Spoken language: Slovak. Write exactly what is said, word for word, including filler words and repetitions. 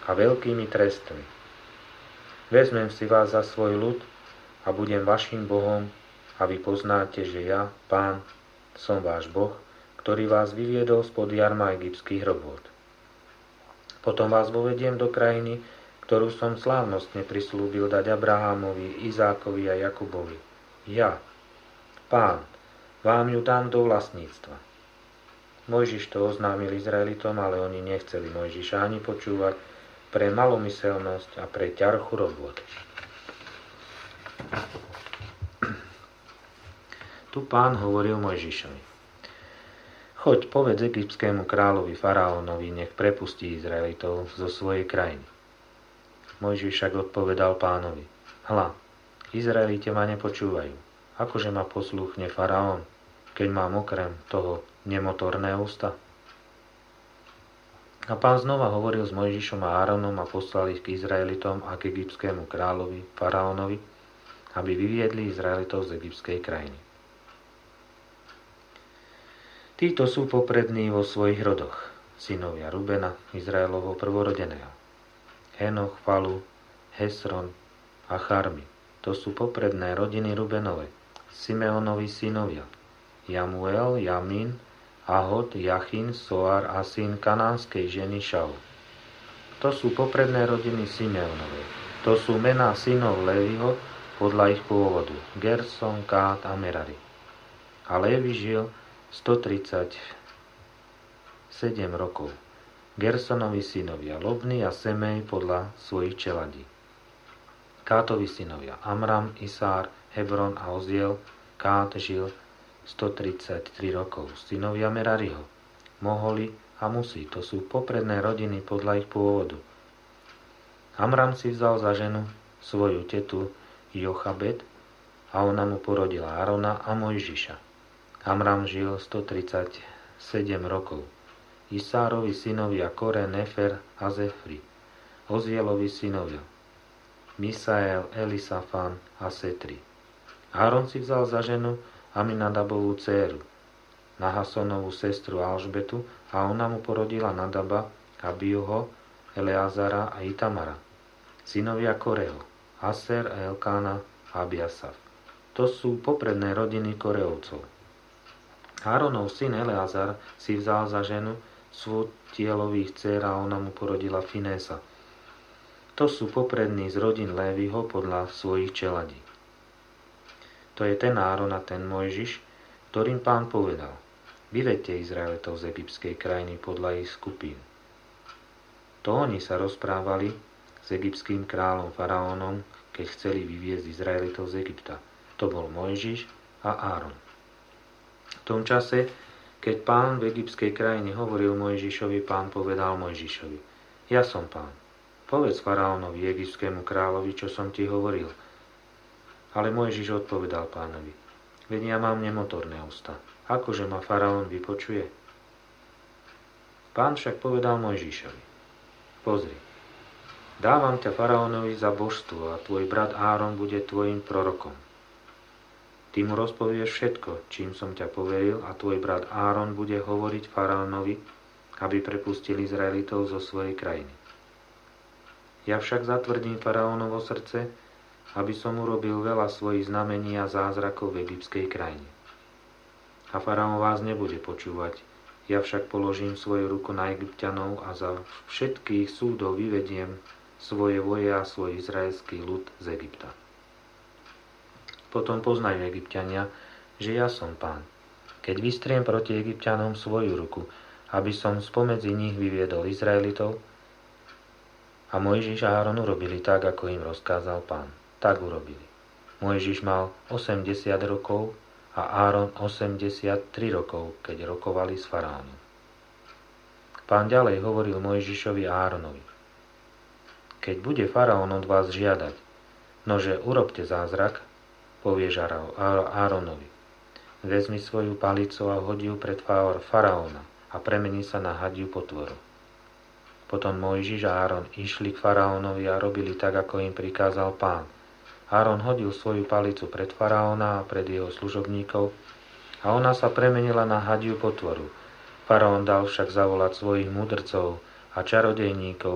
a veľkými trestmi. Vezmem si vás za svoj ľud a budem vašim Bohom a vy poznáte, že ja, Pán, som váš Boh, ktorý vás vyviedol spod jarma egyptských robôt. Potom vás vovediem do krajiny, ktorú som slávnostne prislúbil dať Abrahámovi, Izákovi a Jakubovi. Ja, Pán, vám ju dám do vlastníctva. Mojžiš to oznámil Izraelitom, ale oni nechceli Mojžiša ani počúvať pre malomyselnosť a pre ťarchu robôt. Tu Pán hovoril Mojžišovi: Choď, povedz egyptskému kráľovi faraónovi, nech prepustí Izraelitov zo svojej krajiny. Mojžiš však odpovedal Pánovi: Hľa, Izraelite ma nepočúvajú. Akože ma poslúchne faraón, keď mám okrem toho nemotorné ústa? A Pán znova hovoril s Mojžišom a Áronom a poslal ich k Izraelitom a k egyptskému kráľovi faraónovi, aby vyviedli Izraelitov z egyptskej krajiny. Títo sú poprední vo svojich rodoch, synovia Rubena, Izraelovho prvorodeného. Henoch, Falu, Hesron a Charmi. To sú popredné rodiny Rubenove. Simeonovi synovia. Jamuel, Jamin, Ahod, Jachin, Soar a syn kanánskej ženy Šaul. To sú popredné rodiny Simeonovej. To sú mená synov Léviho podľa ich pôvodu. Gerson, Kát a Merari. A Lévi žil stotridsaťsedem rokov. Gersonovi synovia Lobny a Semej podľa svojich čeladí. Kátovi synovia Amram, Isár, Hebron a Oziel. Kát žil stotridsaťtri rokov. Synovia Merariho Moholi a Musi. To sú popredné rodiny podľa ich pôvodu. Amram si vzal za ženu svoju tetu Jochabed a ona mu porodila Arona a Mojžiša. Amram žil stotridsaťsedem rokov. Isárovi synovia Kore, Nefer a Zefri. Ozielovi synovia Misael, Elisafán a Setri. Áron si vzal za ženu Aminadabovú dcéru, Nahasonovú sestru Alžbetu a ona mu porodila Nadaba, Abiuho, Eleazara a Itamara. Synovia Koreho, Aser, Elkána a Abiasaf. To sú popredné rodiny Koreovcov. Áronov syn Eleazar si vzal za ženu Svotielových dcér a ona mu porodila Finésa. To sú poprední z rodín Léviho podľa svojich čeladí. To je ten Áron a ten Mojžiš, ktorým Pán povedal: Vyvedte Izraelitov z egyptskej krajiny podľa ich skupín. To oni sa rozprávali s egyptským kráľom faraónom, keď chceli vyviezť Izraelitov z Egypta. To bol Mojžiš a Áron. V tom čase, keď Pán v egyptskej krajine hovoril Mojžišovi, Pán povedal Mojžišovi: Ja som Pán. Povedz faraónovi, egyptskému kráľovi, čo som ti hovoril. Ale Mojžiš odpovedal Pánovi: Veď ja mám nemotorné ústa. Akože ma faraón vypočuje? Pán však povedal Mojžišovi: Pozri, dávam ťa faraónovi za božstvo a tvoj brat Áron bude tvojim prorokom. Ty mu rozpovieš všetko, čím som ťa poveril, a tvoj brat Áron bude hovoriť faraónovi, aby prepustili Izraelitov zo svojej krajiny. Ja však zatvrdím faraónovo srdce, aby som urobil veľa svojich znamení a zázrakov v egyptskej krajine. A faraón vás nebude počúvať, ja však položím svoju ruku na Egypťanov a za všetkých súdov vyvediem svoje voje a svoj izraelský ľud z Egypta. Potom poznajú Egypťania, že ja som Pán, keď vystriem proti Egypťanom svoju ruku, aby som spomedzi nich vyviedol Izraelitov. A Mojžiš a Áron urobili tak, ako im rozkázal Pán. Tak urobili. Mojžiš mal osemdesiat rokov a Áron osemdesiattri rokov, keď rokovali s faraónom. Pán ďalej hovoril Mojžišovi a Áronovi: Keď bude faraón od vás žiadať, nože urobte zázrak, povieš Áronovi: Vezmi svoju palicu a hodí ju pred faraóna a premení sa na hadiu potvoru. Potom Mojžiš a Áron išli k faraónovi a robili tak, ako im prikázal Pán. Áron hodil svoju palicu pred faraóna a pred jeho služobníkov a ona sa premenila na hadiu potvoru. Faraón dal však zavolať svojich mudrcov a čarodejníkov